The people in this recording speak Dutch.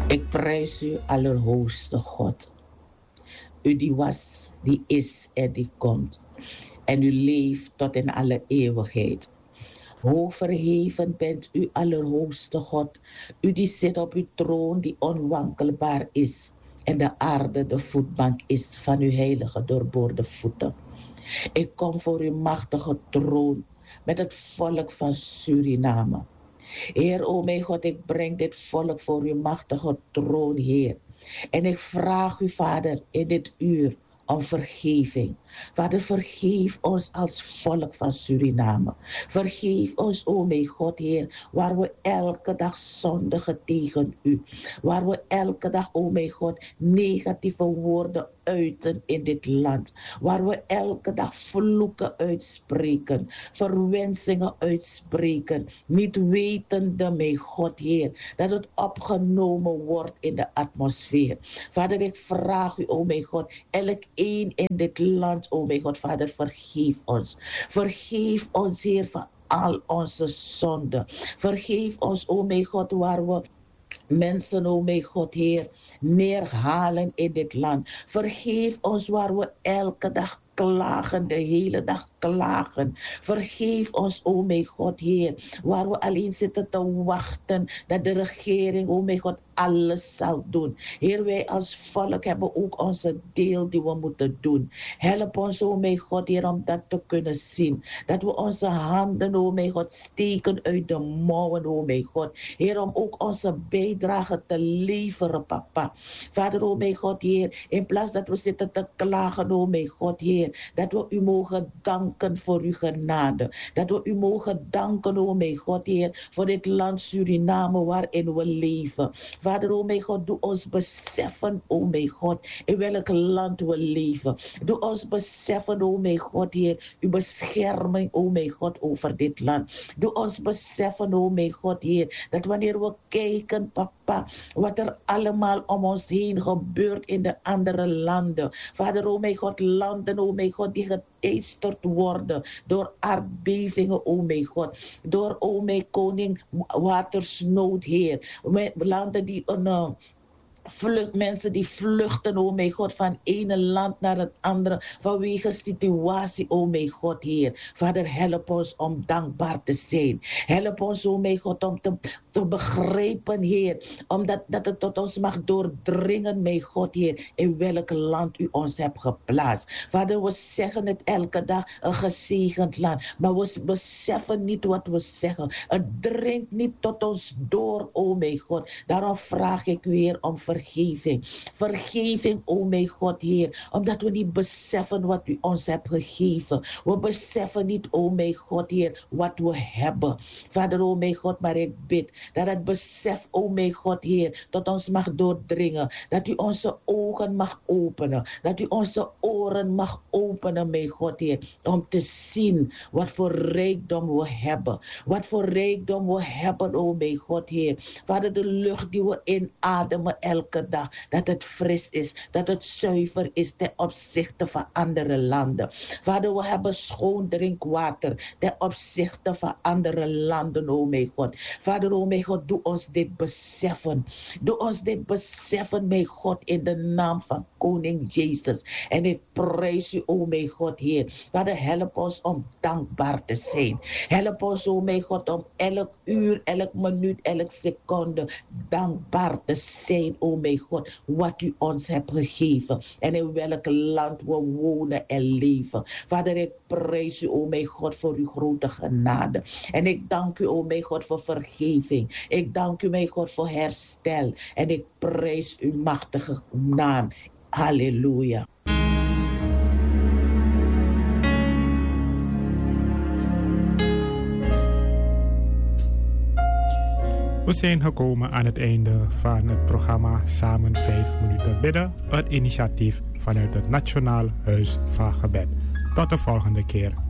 Ik prijs u, Allerhoogste God. U die was, die is en die komt. En u leeft tot in alle eeuwigheid. Hoog verheven bent u, Allerhoogste God. U die zit op uw troon die onwankelbaar is. En de aarde de voetbank is van uw heilige doorboorde voeten. Ik kom voor uw machtige troon met het volk van Suriname. Heer, o mijn God, ik breng dit volk voor uw machtige troon, Heer. En ik vraag u, Vader, in dit uur om vergeving. Vader, vergeef ons als volk van Suriname. Vergeef ons, o mijn God, Heer, waar we elke dag zondigen tegen u. Waar we elke dag, o mijn God, negatieve woorden uiten in dit land. Waar we elke dag vloeken uitspreken, verwensingen uitspreken, niet wetende, mijn God, Heer, dat het opgenomen wordt in de atmosfeer. Vader, ik vraag u, o mijn God, elk een in dit land, o mijn God, Vader, vergeef ons. Vergeef ons, Heer, van al onze zonden. Vergeef ons, o mijn God, waar we mensen, o mijn God, Heer, neerhalen in dit land. Vergeef ons waar we elke dag klagen, de hele dag klagen. Vergeef ons, o mijn God, Heer, waar we alleen zitten te wachten dat de regering, o mijn God, alles zal doen. Heer, wij als volk hebben ook onze deel die we moeten doen. Help ons, o mijn God, Heer, om dat te kunnen zien. Dat we onze handen, o mijn God, steken uit de mouwen, o mijn God. Heer, om ook onze bijdrage te leveren, papa. Vader, o mijn God, Heer, in plaats dat we zitten te klagen, o mijn God, Heer, dat we u mogen danken voor uw genade. Dat we u mogen danken, o mijn God, Heer, voor dit land Suriname waarin we leven. Vader, o mijn God, doe ons beseffen, o mijn God, in welk land we leven. Doe ons beseffen, o mijn God, Heer, uw bescherming, o mijn God, over dit land. Doe ons beseffen, o mijn God, Heer, dat wanneer we kijken, papa, wat er allemaal om ons heen gebeurt in de andere landen. Vader, o mijn God, landen, o mijn God, die geteisterd worden door aardbevingen, o mijn God. Door, o mijn koning, watersnood, Heer. Landen die mensen die vluchten, o mijn God, van ene land naar het andere vanwege situatie, o mijn God, Heer. Vader, help ons om dankbaar te zijn. Help ons, o mijn God, om te begrijpen, Heer, omdat dat het tot ons mag doordringen, mijn God, Heer, in welk land u ons hebt geplaatst. Vader, we zeggen het elke dag, een gezegend land, maar we beseffen niet wat we zeggen. Het dringt niet tot ons door, o mijn God. Daarom vraag ik weer om vergeving. Vergeving, o mijn God, Heer, omdat we niet beseffen wat u ons hebt gegeven. We beseffen niet, o mijn God, Heer, wat we hebben. Vader, o mijn God, maar ik bid dat het besef, o mijn God, Heer, tot ons mag doordringen. Dat u onze ogen mag openen. Dat u onze oren mag openen, mijn God, Heer, om te zien wat voor rijkdom we hebben. Wat voor rijkdom we hebben, o mijn God, Heer. Vader, de lucht die we inademen elke dag, dat het fris is, dat het zuiver is ten opzichte van andere landen. Vader, we hebben schoon drinkwater ten opzichte van andere landen, o mijn God. Vader, o mijn God, doe ons dit beseffen. Doe ons dit beseffen, mijn God, in de naam van Koning Jezus. En ik prijs u, o mijn God, Heer. Vader, help ons om dankbaar te zijn. Help ons, o mijn God, om elk uur, elk minuut, elk seconde dankbaar te zijn, o mijn God, wat u ons hebt gegeven. En in welk land we wonen en leven. Vader, ik prijs u, o mijn God, voor uw grote genade. En ik dank u, o mijn God, voor vergeving. Ik dank u, mijn God, voor herstel. En ik prijs uw machtige naam. Halleluja. We zijn gekomen aan het einde van het programma Samen 5 minuten bidden. Het initiatief vanuit het Nationaal Huis van Gebed. Tot de volgende keer.